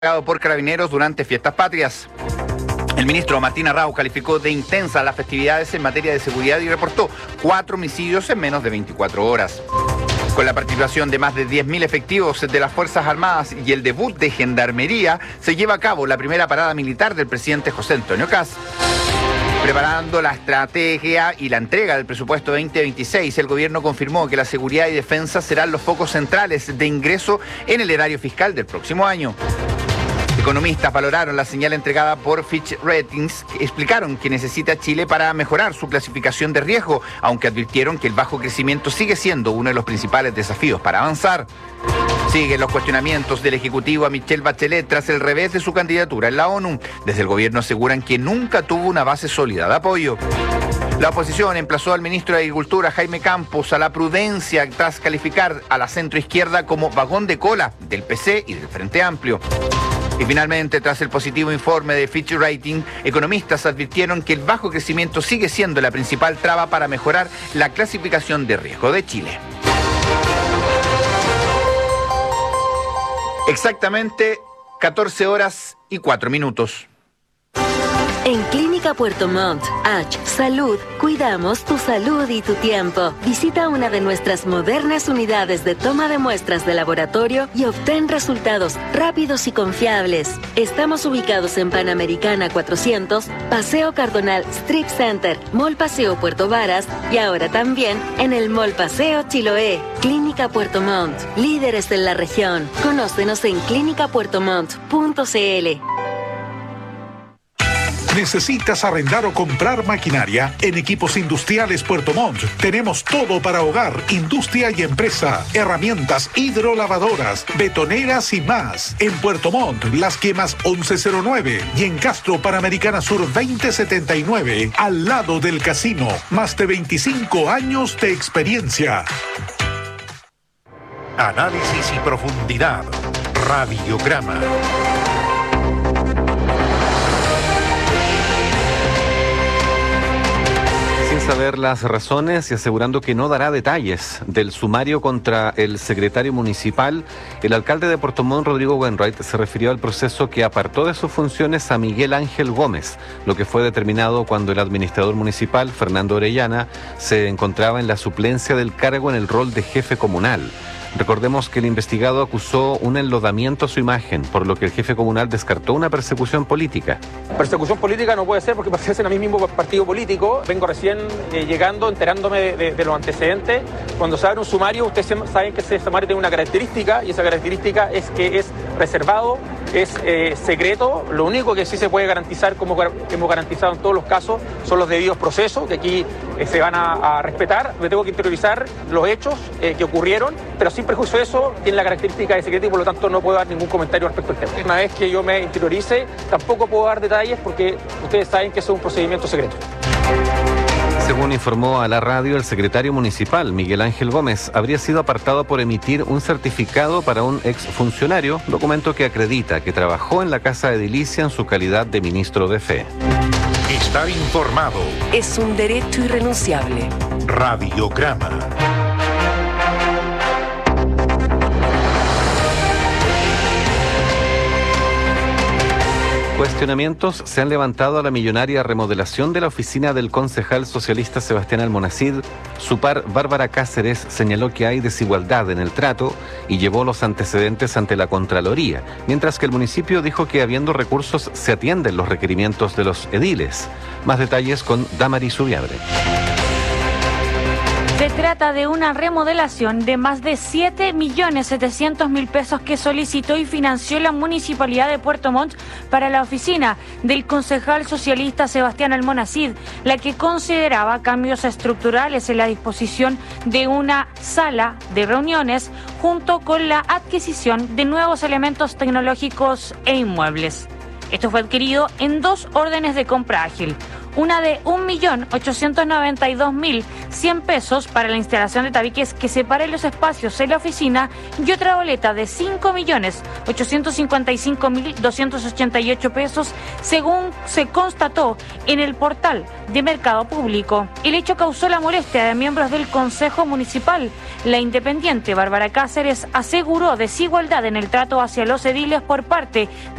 por Carabineros durante fiestas patrias. El ministro Martín Arrau calificó de intensas las festividades en materia de seguridad y reportó 4 homicidios en menos de 24 horas. Con la participación de más de 10.000 efectivos de las Fuerzas Armadas y el debut de Gendarmería, se lleva a cabo la primera parada militar del presidente José Antonio Kast. Preparando la estrategia y la entrega del presupuesto 2026, el gobierno confirmó que la seguridad y defensa serán los focos centrales de ingreso en el erario fiscal del próximo año. Economistas valoraron la señal entregada por Fitch Ratings, que explicaron que necesita Chile para mejorar su clasificación de riesgo, aunque advirtieron que el bajo crecimiento sigue siendo uno de los principales desafíos para avanzar. Siguen los cuestionamientos del Ejecutivo a Michelle Bachelet tras el revés de su candidatura en la ONU. Desde el gobierno aseguran que nunca tuvo una base sólida de apoyo. La oposición emplazó al ministro de Agricultura, Jaime Campos, a la prudencia tras calificar a la centroizquierda como vagón de cola del PC y del Frente Amplio. Y finalmente, tras el positivo informe de Fitch Ratings, economistas advirtieron que el bajo crecimiento sigue siendo la principal traba para mejorar la clasificación de riesgo de Chile. Exactamente 14 horas y 4 minutos. En Clínica Puerto Montt, H Salud, cuidamos tu salud y tu tiempo. Visita una de nuestras modernas unidades de toma de muestras de laboratorio y obtén resultados rápidos y confiables. Estamos ubicados en Panamericana 400, Paseo Cardonal Strip Center, Mall Paseo Puerto Varas y ahora también en el Mall Paseo Chiloé. Clínica Puerto Montt, líderes en la región. Conócenos en clinicapuertomont.cl. ¿Necesitas arrendar o comprar maquinaria? En Equipos Industriales Puerto Montt tenemos todo para hogar, industria y empresa. Herramientas hidrolavadoras, betoneras y más. En Puerto Montt, Las Quemas 1109 y en Castro Panamericana Sur 2079, al lado del casino. Más de 25 años de experiencia. Análisis y profundidad. Radiograma. Saber las razones y asegurando que no dará detalles del sumario contra el secretario municipal, el alcalde de Puerto Montt, Rodrigo Wainwright, se refirió al proceso que apartó de sus funciones a Miguel Ángel Gómez, lo que fue determinado cuando el administrador municipal, Fernando Orellana, se encontraba en la suplencia del cargo en el rol de jefe comunal. Recordemos que el investigado acusó un enlodamiento a su imagen, por lo que el jefe comunal descartó una persecución política. Persecución política no puede ser porque pertenecen a mi mismo partido político. Vengo recién llegando, enterándome de los antecedentes. Cuando se abre un sumario, ustedes saben que ese sumario tiene una característica y esa característica es que es reservado, es secreto. Lo único que sí se puede garantizar, como hemos garantizado en todos los casos, son los debidos procesos que aquí se van a respetar. Me tengo que interiorizar los hechos que ocurrieron, pero sin perjuicio de eso, tiene la característica de secreto y por lo tanto no puedo dar ningún comentario respecto al tema. Una vez que yo me interiorice, tampoco puedo dar detalles porque ustedes saben que eso es un procedimiento secreto. Según informó a la radio, el secretario municipal, Miguel Ángel Gómez, habría sido apartado por emitir un certificado para un exfuncionario, documento que acredita que trabajó en la Casa Edilicia en su calidad de ministro de Fe. Estar informado es un derecho irrenunciable. Radiograma. Cuestionamientos se han levantado a la millonaria remodelación de la oficina del concejal socialista Sebastián Almonacid. Su par, Bárbara Cáceres, señaló que hay desigualdad en el trato y llevó los antecedentes ante la Contraloría, mientras que el municipio dijo que habiendo recursos se atienden los requerimientos de los ediles. Más detalles con Damaris Ubiabre. Se trata de una remodelación de más de 7.700.000 pesos que solicitó y financió la Municipalidad de Puerto Montt para la oficina del concejal socialista Sebastián Almonacid, la que consideraba cambios estructurales en la disposición de una sala de reuniones junto con la adquisición de nuevos elementos tecnológicos e inmuebles. Esto fue adquirido en 2 órdenes de compra ágil. Una de 1.892.100 pesos para la instalación de tabiques que separen los espacios en la oficina y otra boleta de 5.855.288 pesos, según se constató en el portal de Mercado Público. El hecho causó la molestia de miembros del Consejo Municipal, La independiente Bárbara Cáceres aseguró desigualdad en el trato hacia los ediles por parte